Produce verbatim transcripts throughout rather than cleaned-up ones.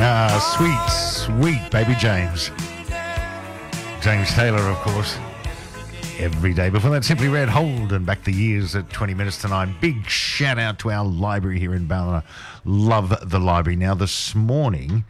Ah, sweet, sweet baby James. James Taylor, of course. Every day. Before that, Simply Red, Holden, back the years at twenty minutes to nine. Big shout out to our library here in Ballina. Love the library. Now, this morning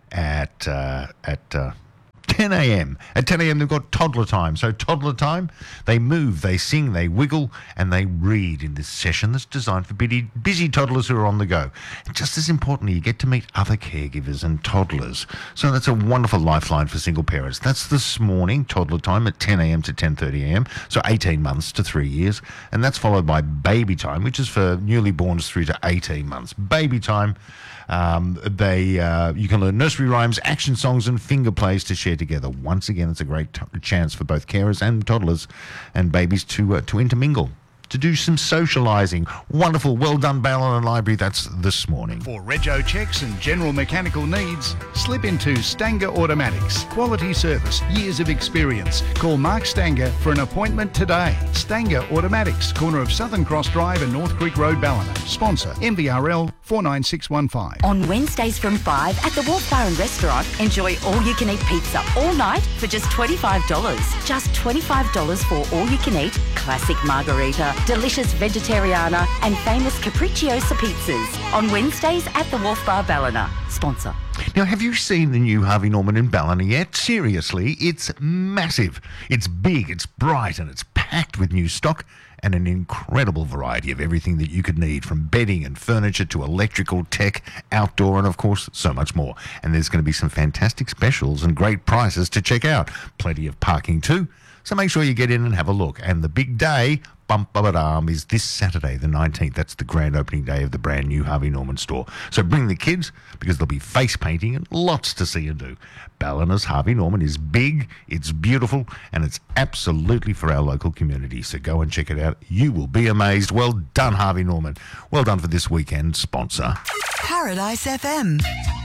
at uh, at uh, ten a.m. At ten a.m. they've got toddler time. So toddler time, they move, they sing, they wiggle, and they read in this session that's designed for busy, busy toddlers who are on the go. And just as importantly, you get to meet other caregivers and toddlers. So that's a wonderful lifeline for single parents. That's this morning, toddler time at ten a.m. to ten thirty a.m. So eighteen months to three years. And that's followed by baby time, which is for newly borns through to eighteen months. Baby time. Um, they uh, you can learn nursery rhymes, action songs, and finger plays to share together. Once again, it's a great t- chance for both carers and toddlers and babies to uh, to intermingle, to do some socialising. Wonderful, well done, Ballina Library. That's this morning. For rego checks and general mechanical needs, slip into Stanger Automatics. Quality service, years of experience. Call Mark Stanger for an appointment today. Stanger Automatics, corner of Southern Cross Drive and North Creek Road, Ballina. Sponsor M V R L four nine six one five. On Wednesdays from five at the Wharf Bar and Restaurant, enjoy all-you-can-eat pizza all night for just twenty-five dollars. Just twenty-five dollars for all-you-can-eat classic margarita, delicious vegetariana and famous capricciosa pizzas. On Wednesdays at the Wharf Bar, Ballina. Sponsor. Now, have you seen the new Harvey Norman in Ballina yet? Seriously, it's massive. It's big, it's bright, and it's packed with new stock and an incredible variety of everything that you could need, from bedding and furniture to electrical, tech, outdoor, and of course, so much more. And there's going to be some fantastic specials and great prices to check out. Plenty of parking too. So make sure you get in and have a look. And the big day, bum ba ba dum, is this Saturday, the nineteenth. That's the grand opening day of the brand new Harvey Norman store. So bring the kids, because there'll be face painting and lots to see and do. Ballina's Harvey Norman is big, it's beautiful, and it's absolutely for our local community. So go and check it out. You will be amazed. Well done, Harvey Norman. Well done for this weekend sponsor. Paradise F M.